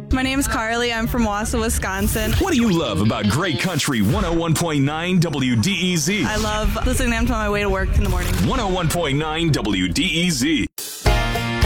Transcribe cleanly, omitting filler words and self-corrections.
My name is Carly. I'm from Wausau, Wisconsin. What do you love about Great Country 101.9 WDEZ? I love listening to them on my way to work in the morning. 101.9 WDEZ.